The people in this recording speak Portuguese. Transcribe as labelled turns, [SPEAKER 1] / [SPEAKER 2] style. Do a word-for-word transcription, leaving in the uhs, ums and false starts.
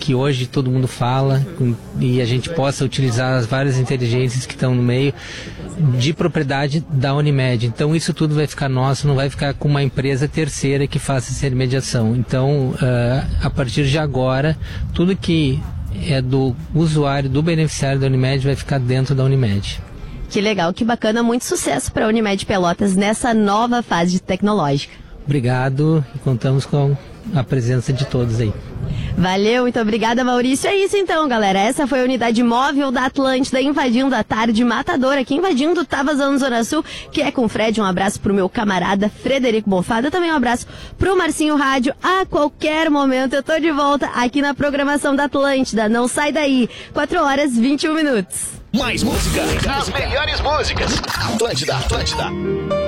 [SPEAKER 1] que hoje todo mundo fala, com, e a gente possa utilizar as várias inteligências que estão no meio de propriedade da Unimed. Então isso tudo vai ficar nosso, não vai ficar com uma empresa terceira que faça essa intermediação. Então, uh, a partir de agora, tudo que é do usuário, do beneficiário da Unimed, vai ficar dentro da Unimed.
[SPEAKER 2] Que legal, que bacana, muito sucesso para a Unimed Pelotas nessa nova fase tecnológica.
[SPEAKER 1] Obrigado e contamos com a presença de todos aí.
[SPEAKER 2] Valeu, muito obrigada, Maurício. É isso então, galera. Essa foi a unidade móvel da Atlântida invadindo a tarde matadora. Aqui invadindo tá vazando Zona Sul, que é com o Fred. Um abraço pro meu camarada Frederico Bonfada. Também um abraço pro Marcinho Rádio. A qualquer momento eu tô de volta aqui na programação da Atlântida. Não sai daí. quatro horas e vinte e um minutos.
[SPEAKER 3] Mais música, as melhores músicas. Atlântida, Atlântida.